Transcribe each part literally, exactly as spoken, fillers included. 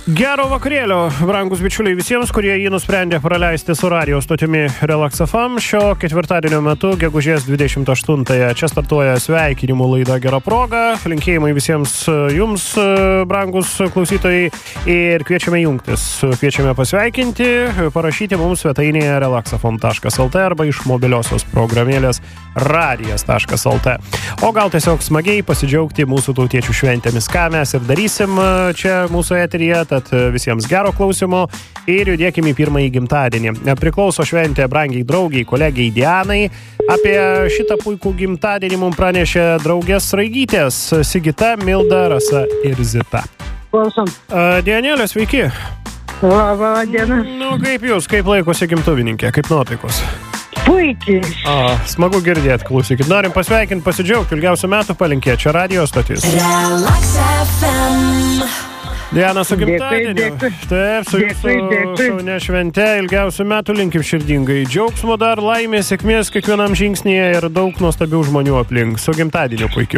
Gero vakarėlio, brangus bičiuliai, visiems, kurie jį nusprendė praleisti su radijo stotimi Relax F M. Šio ketvirtadienio metu, gegužės dvidešimt aštuntąją, čia startuoja sveikinimų laida Gera proga. Linkėjimai visiems jums, brangus klausytojai, ir kviečiame jungtis. Kviečiame pasveikinti, parašyti mums svetainėje relax f m taškas l t arba iš mobiliosios programėlės radijas taškas l t. O gal tiesiog smagiai pasidžiaugti mūsų tautiečių šventėmis, ką mes ir darysim čia mūsų eteryje. Tad visiems gero klausimo ir judėkime į pirmąjį gimtadienį. Priklauso šventė brangiai draugiai, kolegiai Dianai. Apie šitą puikų gimtadienį mums pranešė draugės Raigytės Sigita, Milda, Rasa ir Zita. Klausom. Dianėlė, sveiki. Labą dieną. Nu, kaip jūs, kaip laikosi gimtuvininkė, kaip nuotaikos? Puikiai. A, smagu girdėti, klausykit. Norim pasveikinti, pasidžiaugti, ilgiausių metų palinkėti. Čia radio stotis. Relax F M. Diana, su gimtadieniu. Dėkui, dėkui. Taip, su jūsų šaunia švente, ilgiausių metų linkim širdingai. Džiaugsmo dar, laimės, sėkmės kiekvienam žingsnyje ir daug nuostabių žmonių aplink. Su gimtadieniu puikiu.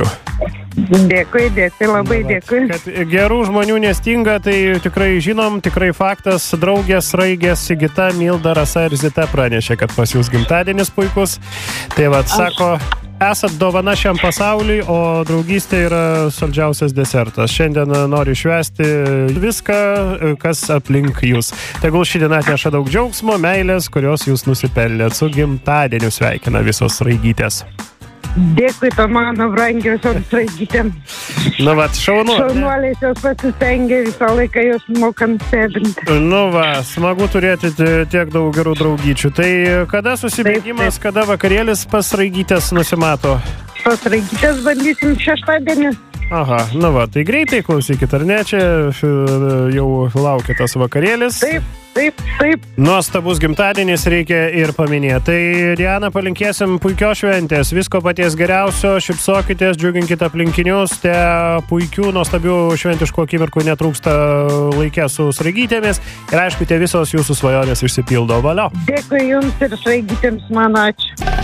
Dėkui, dėkui, labai dėkui. Kad gerų žmonių nestinga, tai tikrai žinom, tikrai faktas. Draugės Raigės Sigita, Milda, Rasa ir Zita pranešė, kad pas jūs gimtadienis puikus. Tai vat, sako, esat dovana šiam pasauliui, o draugystė yra saldžiausias desertas. Šiandien noriu švęsti viską, kas aplink jūs. Tegul ši diena atneša daug džiaugsmo, meilės, kurios jūs nusipelnėt. Su gimtadieniu sveikina visos Raigytės. Dėkui to mano brangiosios Raigytėms. Nu, vat, šaunu. Šaunuoliais jos pasistengia, visą laiką jos mokam stebinti. Nu, va, smagu turėti tiek daug gerų draugyčių. Tai kada susibėgimas, kada vakarėlis pas Raigytės nusimato? Pas Raigytės bandysim šeštadienį. Aha, nu va, tai greitai klausykit, ar ne, čia jau laukia tas vakarėlis. Taip, taip, taip. Nuostabus gimtadienis reikia ir paminėti. Tai, Diana, palinkėsim puikios šventės, visko paties geriausio, šipsokitės, džiuginkite aplinkinius, te puikių, nuostabių šventiškų akimirkų netrūksta laikė su Raigytėmis ir aišku, te visos jūsų svajonės išsipildo. Valio. Dėkui jums ir Raigytėms, mano ačiū.